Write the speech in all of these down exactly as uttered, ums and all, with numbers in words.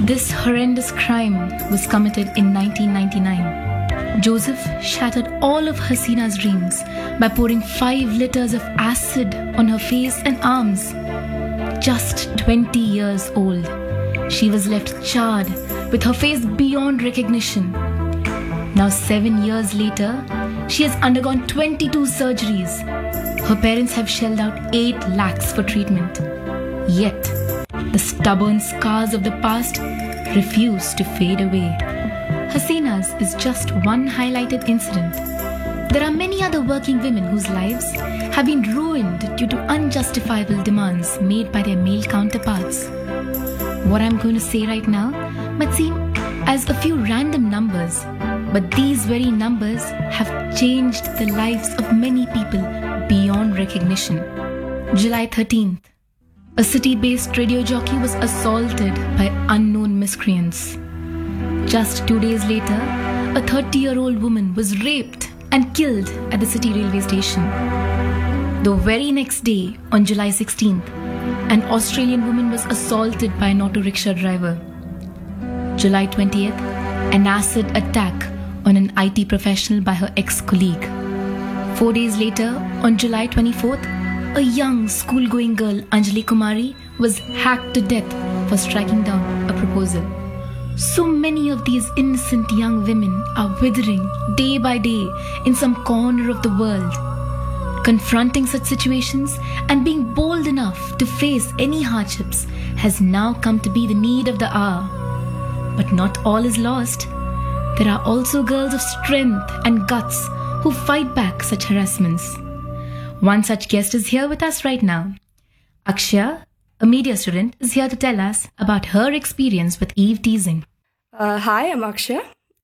This horrendous crime was committed in nineteen ninety-nine. Joseph shattered all of Hasina's dreams by pouring five liters of acid on her face and arms. Just twenty years old, she was left charred with her face beyond recognition. Now seven years later, she has undergone twenty-two surgeries. Her parents have shelled out eight lakhs for treatment. Yet, the stubborn scars of the past refuse to fade away. Hasina's is just one highlighted incident. There are many other working women whose lives have been ruined due to unjustifiable demands made by their male counterparts. What I'm going to say right now might seem as a few random numbers, but these very numbers have changed the lives of many people beyond recognition. July thirteenth. A city-based radio jockey was assaulted by unknown miscreants. Just two days later, a thirty-year-old woman was raped and killed at the city railway station. The very next day, on July sixteenth, an Australian woman was assaulted by an auto rickshaw driver. July twentieth, an acid attack on an I T professional by her ex-colleague. Four days later, on July twenty-fourth, a young school-going girl, Anjali Kumari, was hacked to death for striking down a proposal. So many of these innocent young women are withering day by day in some corner of the world. Confronting such situations and being bold enough to face any hardships has now come to be the need of the hour. But not all is lost. There are also girls of strength and guts who fight back such harassments. One such guest is here with us right now. Akshaya, a media student, is here to tell us about her experience with eve teasing. Uh, hi, I'm Akshaya.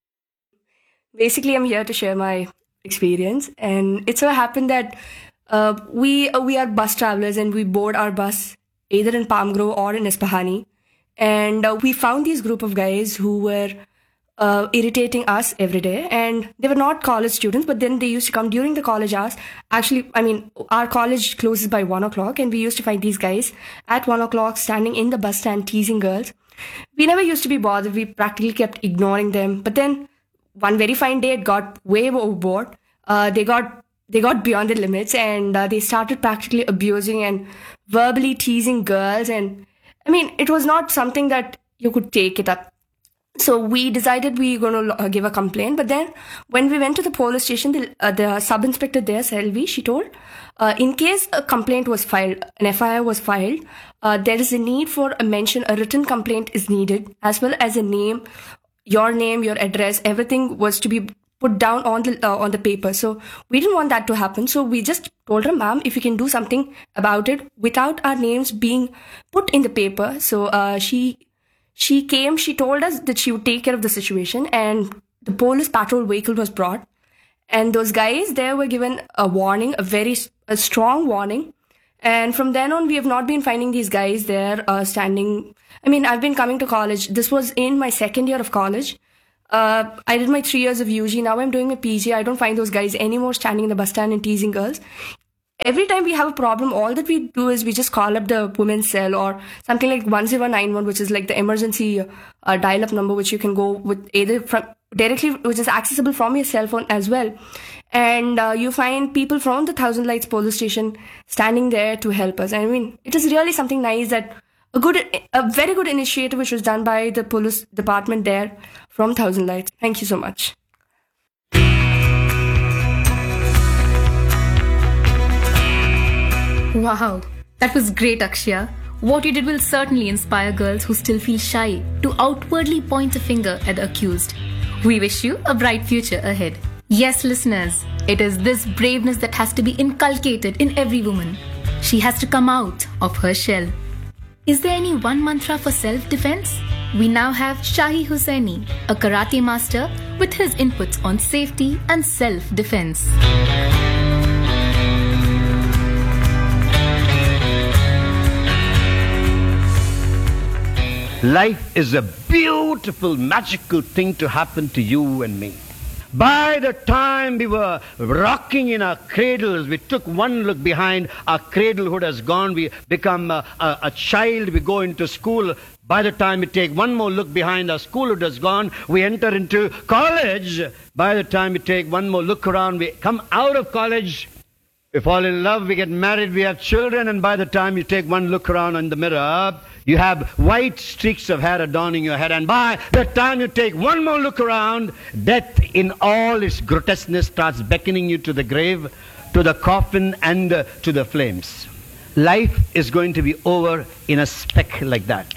Basically, I'm here to share my experience, and it so happened that uh, we uh, we are bus travelers and we board our bus either in Palm Grove or in Ispahani, and uh, we found these group of guys who were Uh, irritating us every day, and they were not college students, but then they used to come during the college hours. Actually, I mean, our college closes by one o'clock, and we used to find these guys at one o'clock standing in the bus stand teasing girls. We never used to be bothered. We practically kept ignoring them. But then one very fine day, it got way overboard. Uh, they got they got beyond the limits, and uh, they started practically abusing and verbally teasing girls. And I mean, it was not something that you could take it up. So we decided we were going to uh, give a complaint. But then when we went to the police station, the, uh, the sub-inspector there, Selvi, she told, uh, in case a complaint was filed, an F I R was filed, uh, there is a need for a mention, a written complaint is needed, as well as a name, your name, your address, everything was to be put down on the uh, on the paper. So we didn't want that to happen. So we just told her, ma'am, if you can do something about it without our names being put in the paper. So uh, she... She came, she told us that she would take care of the situation, and the police patrol vehicle was brought. And those guys there were given a warning, a very a strong warning. And from then on, we have not been finding these guys there uh, standing. I mean, I've been coming to college. This was in my second year of college. Uh, I did my three years of U G. Now I'm doing my P G. I don't find those guys anymore standing in the bus stand and teasing girls. Every time we have a problem, all that we do is we just call up the women's cell or something like one zero nine one, which is like the emergency uh, dial-up number, which you can go with either from directly, which is accessible from your cell phone as well. And uh, you find people from the Thousand Lights police station standing there to help us. I mean, it is really something nice that a good, a very good initiative which was done by the police department there from Thousand Lights. Thank you so much. Wow, that was great, Akshaya. What you did will certainly inspire girls who still feel shy to outwardly point a finger at the accused. We wish you a bright future ahead. Yes, listeners, it is this braveness that has to be inculcated in every woman. She has to come out of her shell. Is there any one mantra for self-defense? We now have Shahi Hussaini, a karate master, with his inputs on safety and self-defense. Life is a beautiful, magical thing to happen to you and me. By the time we were rocking in our cradles, we took one look behind, our cradlehood has gone, we become a, a, a child, we go into school. By the time we take one more look behind, our schoolhood has gone, we enter into college. By the time we take one more look around, we come out of college, we fall in love, we get married, we have children, and by the time you take one look around in the mirror, you have white streaks of hair adorning your head, and by the time you take one more look around, death in all its grotesqueness starts beckoning you to the grave, to the coffin, and uh, to the flames. Life is going to be over in a speck like that.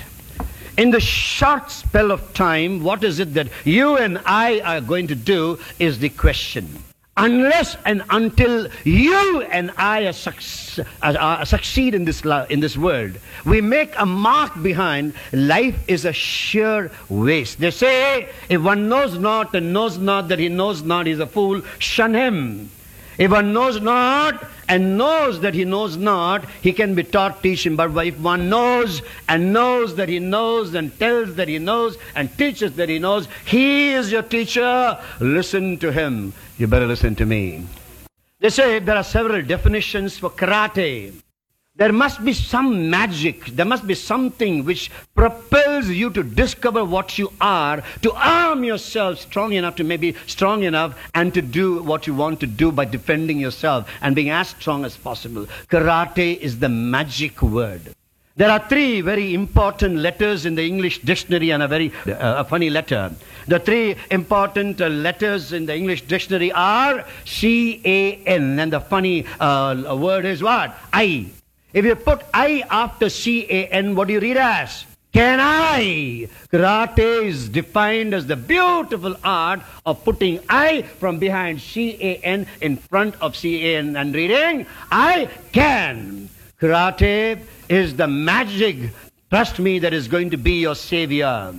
In the short spell of time, what is it that you and I are going to do is the question. Unless and until you and I are suc- uh, succeed in this, in this world, we make a mark behind, life is a sheer waste. They say, if one knows not and knows not that he knows not, he is a fool, shun him. If one knows not and knows that he knows not, he can be taught, teach him. But if one knows and knows that he knows and tells that he knows and teaches that he knows, he is your teacher. Listen to him. You better listen to me. They say there are several definitions for karate. There must be some magic. There must be something which propels you to discover what you are, to arm yourself strong enough to maybe strong enough and to do what you want to do by defending yourself and being as strong as possible. Karate is the magic word. There are three very important letters in the English dictionary and a very uh, a funny letter. The three important uh, letters in the English dictionary are C A N, and the funny uh, word is what? I. If you put I after C A N, what do you read as? Can I? Karate is defined as the beautiful art of putting I from behind C A N in front of C A N and reading, I can. Karate is the magic, trust me, that is going to be your savior.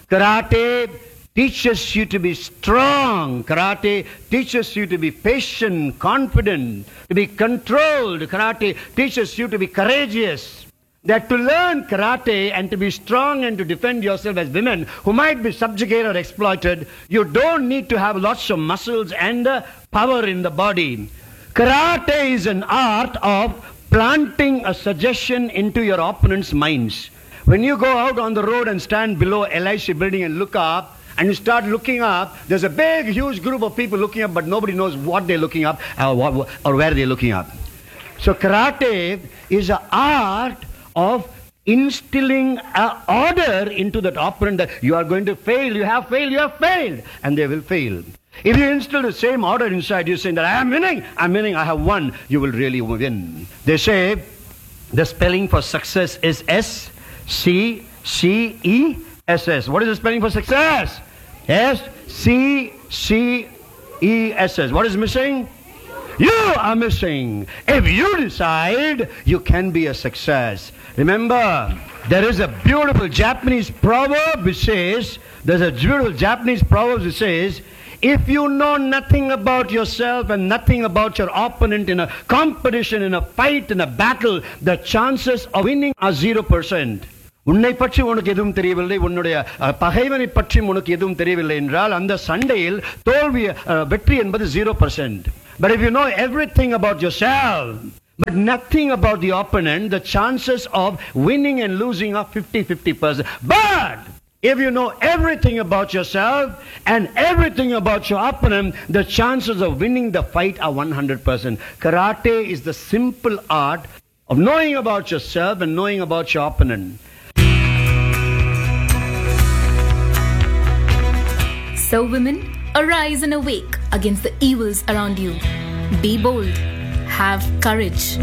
Karate teaches you to be strong. Karate teaches you to be patient, confident, to be controlled. Karate teaches you to be courageous. That to learn karate and to be strong and to defend yourself as women who might be subjugated or exploited, you don't need to have lots of muscles and uh, power in the body. Karate is an art of planting a suggestion into your opponent's minds. When you go out on the road and stand below L I C building and look up, and you start looking up, there's a big, huge group of people looking up, but nobody knows what they're looking up or, what, or where they're looking up. So karate is an art of instilling an order into that opponent that you are going to fail, you have failed, you have failed, and they will fail. If you instill the same order inside you, saying that I am winning, I'm winning, I have won, you will really win. They say the spelling for success is S C C E S S. What is the spelling for success? S C C E S S. What is missing? You are missing. If you decide, you can be a success. Remember, there is a beautiful Japanese proverb which says, there's a beautiful Japanese proverb which says, if you know nothing about yourself and nothing about your opponent in a competition, in a fight, in a battle, the chances of winning are zero percent. உன்னை பற்றி உனக்கு எதுவும் தெரியவில்லை, உன்னுடைய பகைவனை பற்றி உனக்கு எதுவும் தெரியவில்லை என்றால் அந்த சண்டையில் தோல்வி வெற்றி என்பது zero percent. But if you know everything about yourself but nothing about the opponent, the chances of winning and losing are fifty fifty percent. But if you know everything about yourself and everything about your opponent, the chances of winning the fight are one hundred percent. Karate is the simple art of knowing about yourself and knowing about your opponent. So women, arise and awake against the evils around you. Be bold. Have courage.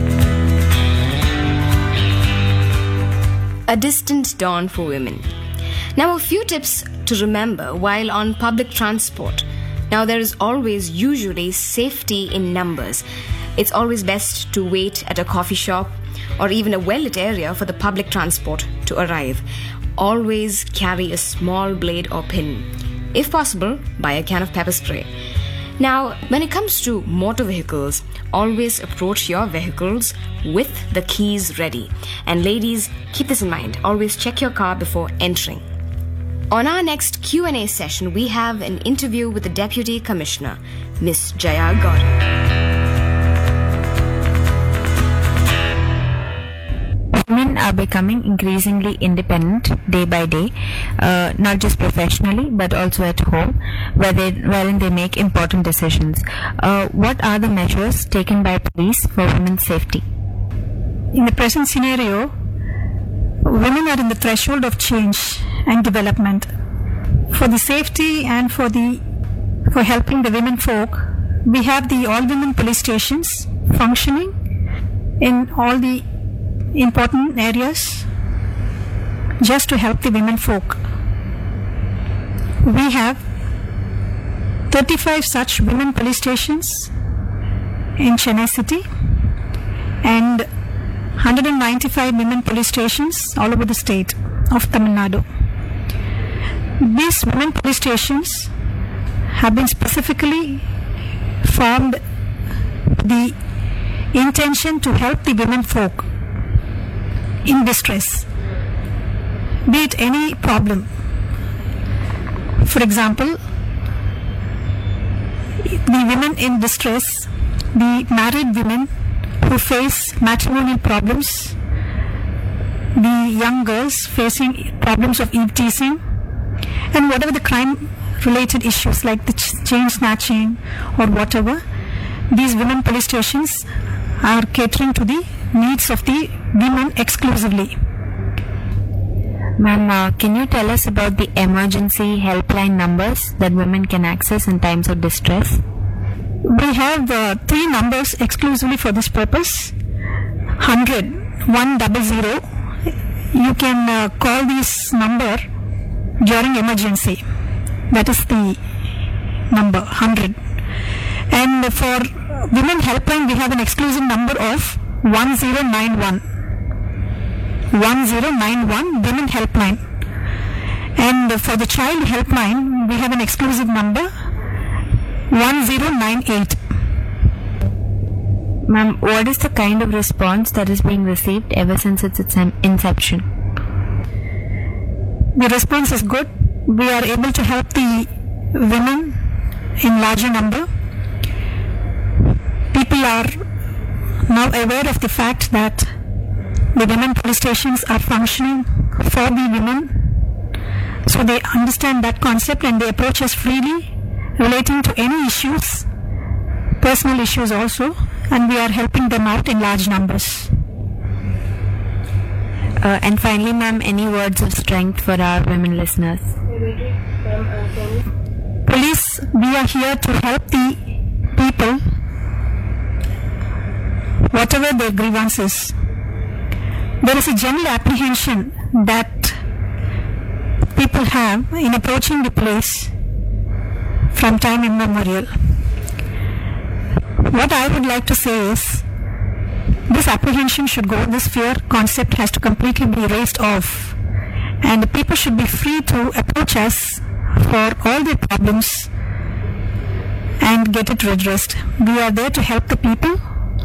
A distant dawn for women. Now a few tips to remember while on public transport. Now there is always usually safety in numbers. It's always best to wait at a coffee shop or even a well-lit area for the public transport to arrive. Always carry a small blade or pin. If possible, buy a can of pepper spray. Now, when it comes to motor vehicles, always approach your vehicles with the keys ready. And ladies, keep this in mind. Always check your car before entering. On our next Q and A session, we have an interview with the Deputy Commissioner, Miss Jaya Gaurav. Women are becoming increasingly independent day by day, uh, not just professionally but also at home, where they, wherein they make important decisions. Uh, what are the measures taken by police for women's safety? In the present scenario, women are in the threshold of change and development. For the safety and for the for helping the women folk, we have the all-women police stations functioning in all the important areas just to help the women folk. We have thirty-five such women police stations in Chennai city and one hundred ninety-five women police stations all over the state of Tamil Nadu. These women police stations have been specifically formed with the intention to help the women folk in distress, be it any problem. For example, the women in distress, the married women who face matrimonial problems, the young girls facing problems of eve teasing, and whatever the crime related issues like the ch- chain snatching or whatever, these women police stations are catering to the needs of the women exclusively. Ma'am, uh, can you tell us about the emergency helpline numbers that women can access in times of distress? We have uh, three numbers exclusively for this purpose. one hundred, one hundred. You can uh, call this number during emergency. That is the number, one hundred. And for women helpline, we have an exclusive number of one zero nine one. one zero nine one Women Helpline. And for the child helpline, we have an exclusive number one zero nine eight. Ma'am, what is the kind of response that is being received ever since its inception? The response is good. We are able to help the women in larger number. People are now aware of the fact that the women police stations are functioning for the women, so they understand that concept and they approach us freely relating to any issues, personal issues also, and we are helping them out in large numbers. Uh, and finally, ma'am, any words of strength for our women listeners? Police, we are here to help the people, whatever their grievances. There is a general apprehension that people have in approaching the police from time immemorial. What I would like to say is, this apprehension should go, this fear concept has to completely be erased off, and people should be free to approach us for all their problems and get it redressed. We are there to help the people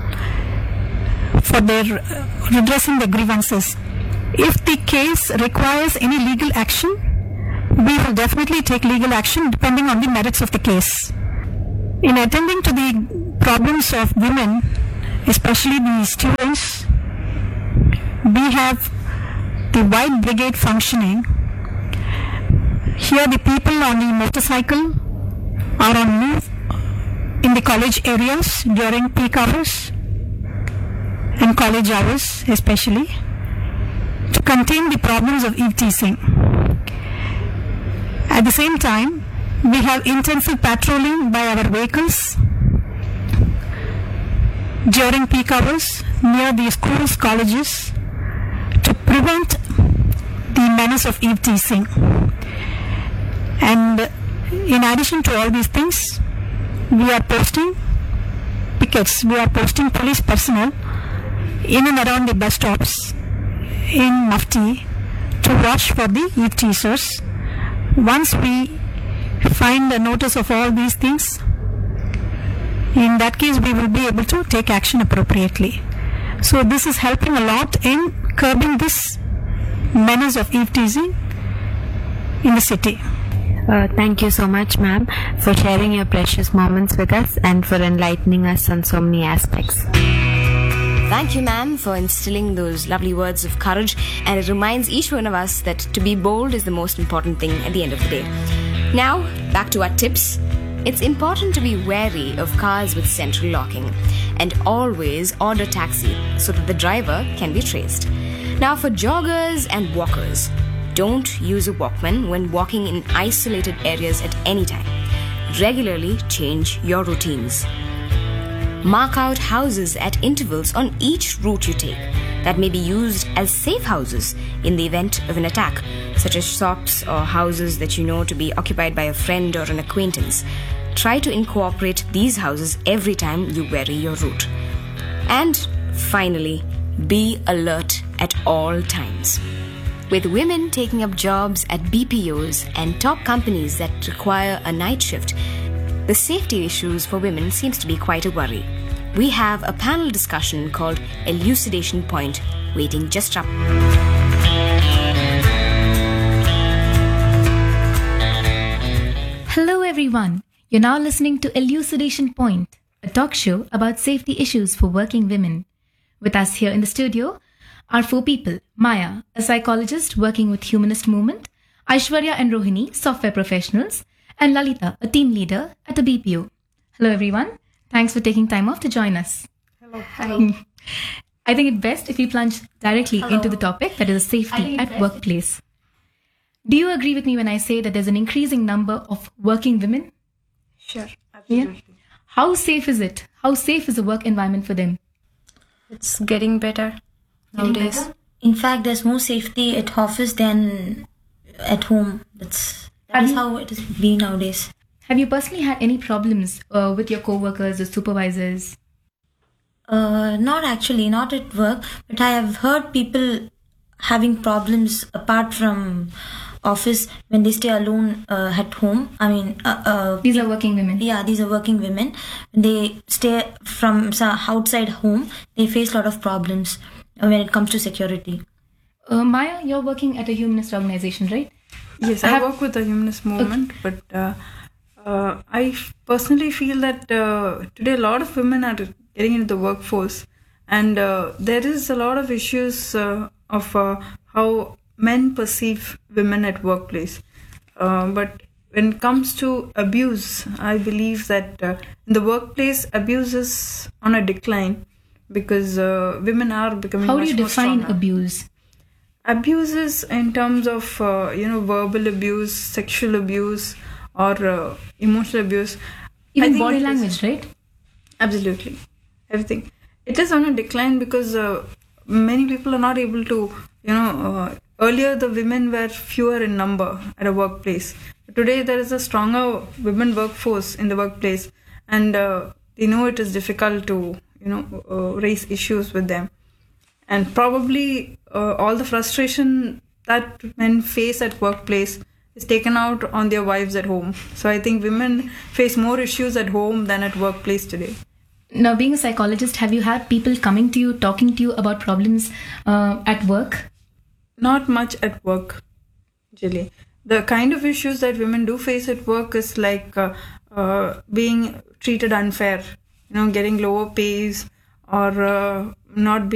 for their uh, redressing their grievances. If the case requires any legal action, we will definitely take legal action depending on the merits of the case. In attending to the problems of women, especially the students, we have the White Brigade functioning. Here the people on the motorcycle are on move in the college areas during peak hours and college hours especially, to contain the problems of eve teasing. At the same time, we have intensive patrolling by our vehicles during peak hours near the schools, colleges, to prevent the menace of eve teasing. And in addition to all these things, we are posting pickets, we are posting police personnel in and around the bus stops in Mufti to watch for the eve teasers. Once we find a notice of all these things, in that case we will be able to take action appropriately. So this is helping a lot in curbing this menace of eve teasing in the city. Uh, thank you so much, ma'am, for sharing your precious moments with us and for enlightening us on so many aspects. Thank you, ma'am, for instilling those lovely words of courage, and it reminds each one of us that to be bold is the most important thing at the end of the day. Now, back to our tips. It's important to be wary of cars with central locking and always order taxi so that the driver can be traced. Now, for joggers and walkers, don't use a Walkman when walking in isolated areas at any time. Regularly change your routines. Mark out houses at intervals on each route you take that may be used as safe houses in the event of an attack, such as shops or houses that you know to be occupied by a friend or an acquaintance. Try to incorporate these houses every time you vary your route. And finally, be alert at all times. With women taking up jobs at B P Os and top companies that require a night shift, the safety issues for women seems to be quite a worry. We have a panel discussion called Elucidation Point waiting just up. Hello everyone. You're now listening to Elucidation Point, a talk show about safety issues for working women. With us here in the studio are four people: Maya, a psychologist working with Humanist Movement; Aishwarya and Rohini, software professionals; and Lalita, a team leader at a B P O. Hello everyone. Thanks for taking time off to join us. Hello. Hi. I think it's best if we plunge directly Hello. into the topic, that is safety at workplace. Do you agree with me when I say that there's an increasing number of working women? Sure. Yeah. How safe is it? How safe is the work environment for them? It's getting better nowadays. Better? In fact, there's more safety at office than at home. That's that is how it is being nowadays. Have you personally had any problems uh, with your co-workers or supervisors? Uh, not actually, not at work, but I have heard people having problems apart from office when they stay alone uh, at home. I mean, uh, uh, These are working women. yeah, these are working women. When they stay from so, outside home, they face a lot of problems when it comes to security. Uh, Maya, you're working at a humanist organization, right? Yes, I Have- work with the humanist movement, but uh, uh, I f- personally feel that uh, today a lot of women are getting into the workforce, and uh, there is a lot of issues uh, of uh, how men perceive women at workplace. Uh, but when it comes to abuse, I believe that uh, in the workplace, abuse is on a decline because uh, women are becoming How do much you more define stronger. abuse? Abuses in terms of uh, you know verbal abuse, sexual abuse, or uh, emotional abuse. I Even think body it is- language, right? Absolutely, everything. It is on a decline because uh, many people are not able to, you know. Uh, earlier, the women were fewer in number at a workplace. Today, there is a stronger women workforce in the workplace, and uh, they know it is difficult to, you know, uh, raise issues with them. And probably uh, all the frustration that men face at workplace is taken out on their wives at home. So I think women face more issues at home than at workplace today. Now, being a psychologist, have you had people coming to you, talking to you about problems uh, at work? Not much at work, Jilly. The kind of issues that women do face at work is like uh, uh, being treated unfair, you know, getting lower pays or uh, not being